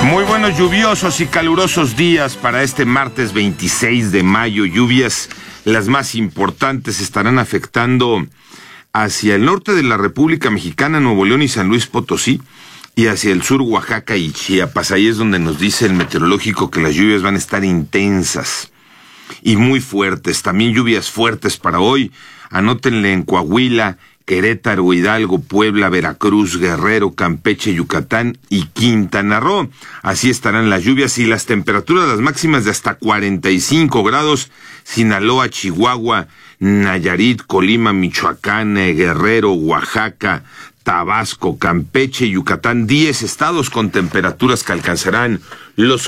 Muy buenos, lluviosos y calurosos días para este martes 26 de mayo. Lluvias, las más importantes, estarán afectando hacia el norte de la República Mexicana, Nuevo León y San Luis Potosí, y hacia el sur, Oaxaca y Chiapas. Ahí es donde nos dice el meteorológico que las lluvias van a estar intensas y muy fuertes. También lluvias fuertes para hoy. Anótenle en Coahuila, Querétaro, Hidalgo, Puebla, Veracruz, Guerrero, Campeche, Yucatán y Quintana Roo. Así estarán las lluvias y las temperaturas, las máximas de hasta 45 grados. Sinaloa, Chihuahua, Nayarit, Colima, Michoacán, Guerrero, Oaxaca, Tabasco, Campeche, Yucatán, 10 estados con temperaturas que alcanzarán los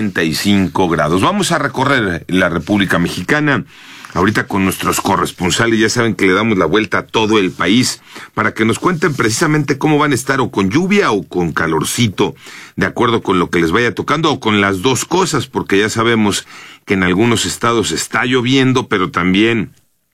45 grados. Vamos a recorrer la República Mexicana ahorita con nuestros corresponsales. Ya saben que le damos la vuelta a todo el país para que nos cuenten precisamente cómo van a estar, o con lluvia o con calorcito, de acuerdo con lo que les vaya tocando, o con las dos cosas, porque ya sabemos que en algunos estados está lloviendo, pero también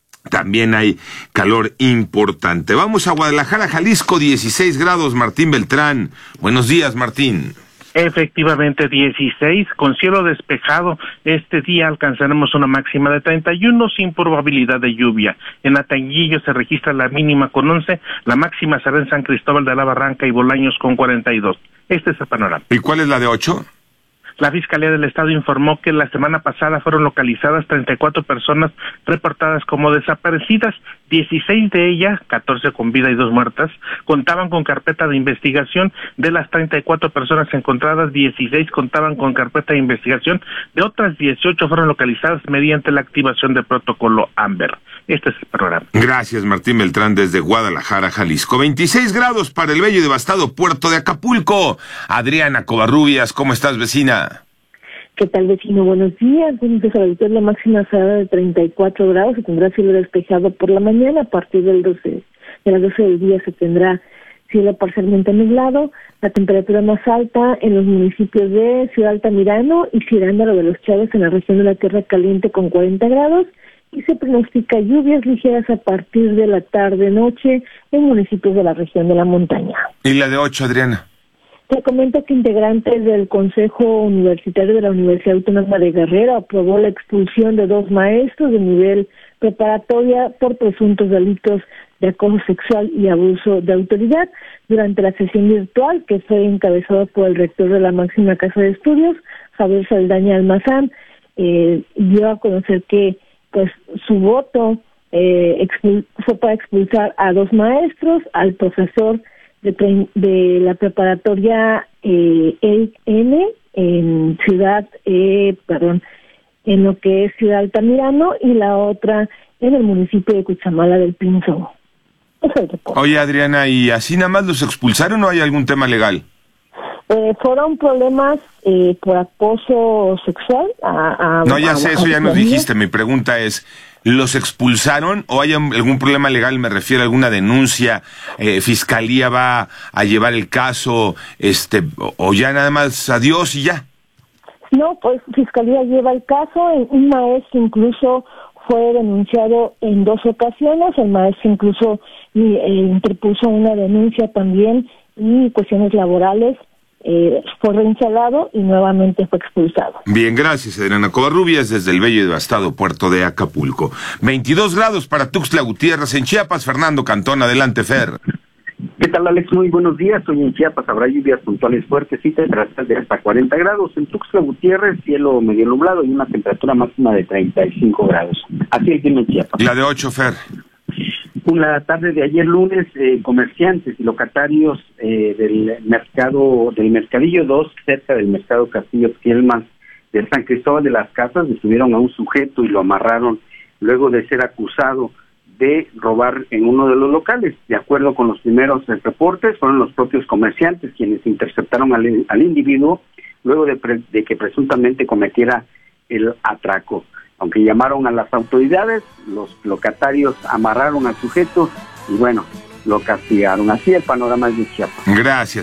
hay calor importante. Vamos a Guadalajara, Jalisco, 16 grados, Martín Beltrán. Buenos días, Martín. Efectivamente, 16, con cielo despejado. Este día alcanzaremos una máxima de 31 sin probabilidad de lluvia. En Atanguillo se registra la mínima con 11, la máxima será en San Cristóbal de la Barranca y Bolaños con 42. Este es el panorama. ¿Y cuál es la de 8? La Fiscalía del Estado informó que la semana pasada fueron localizadas 34 personas reportadas como desaparecidas. 16 de ellas, 14 con vida y 2 muertas, contaban con carpeta de investigación. De las 34 personas encontradas, 16 contaban con carpeta de investigación. De otras 18 fueron localizadas mediante la activación del protocolo AMBER. Este es el programa. Gracias, Martín Beltrán, desde Guadalajara, Jalisco. 26 grados para el bello y devastado puerto de Acapulco. Adriana Covarrubias, ¿cómo estás, vecina? ¿Qué tal, vecino? Buenos días. Entonces, ahorita la máxima será de 34 grados, se tendrá cielo despejado por la mañana. A partir de las 12 del día se tendrá cielo parcialmente nublado. La temperatura más alta en los municipios de Ciudad Altamirano y Cirándaro de los Chávez, en la región de la Tierra Caliente, con 40 grados. Y se pronostica lluvias ligeras a partir de la tarde-noche en municipios de la región de la montaña. ¿Y la de 8, Adriana? Te comento que integrantes del Consejo Universitario de la Universidad Autónoma de Guerrero aprobó la expulsión de 2 maestros de nivel preparatoria por presuntos delitos de acoso sexual y abuso de autoridad. Durante la sesión virtual, que fue encabezada por el rector de la máxima casa de estudios, Javier Saldaña Almazán, dio a conocer que pues su voto fue para expulsar a 2 maestros, al profesor de la preparatoria N en en lo que es Ciudad Altamirano, y la otra en el municipio de Cuchamala del Pinzo. Oye, Adriana, ¿y así nada más los expulsaron o hay algún tema legal? Fueron problemas por acoso sexual. No, ya sé, eso ya nos dijiste. Mi pregunta es, ¿los expulsaron o hay algún problema legal? Me refiero a alguna denuncia, fiscalía va a llevar el caso, o ya nada más adiós y ya. No, pues fiscalía lleva el caso. Un maestro incluso fue denunciado en 2 ocasiones. El maestro incluso interpuso una denuncia también, y cuestiones laborales. Fue reinstalado y nuevamente fue expulsado. Bien, gracias, Adriana Covarrubias, desde el bello y devastado puerto de Acapulco. 22 grados para Tuxtla Gutiérrez, en Chiapas. Fernando Cantón, adelante, Fer. ¿Qué tal, Alex? Muy buenos días. Hoy en Chiapas habrá lluvias puntuales fuertes y temperaturas de hasta 40 grados. En Tuxtla Gutiérrez, cielo medio nublado y una temperatura máxima de 35 grados. Así el clima en Chiapas. La de 8, Fer. La tarde de ayer lunes, comerciantes y locatarios del Mercadillo 2, cerca del Mercado Castillo Kielman de San Cristóbal de las Casas, detuvieron a un sujeto y lo amarraron luego de ser acusado de robar en uno de los locales. De acuerdo con los primeros reportes, fueron los propios comerciantes quienes interceptaron al individuo luego de que presuntamente cometiera el atraco. Aunque llamaron a las autoridades, los locatarios amarraron al sujeto y bueno, lo castigaron. Así el panorama de Chiapas. Gracias.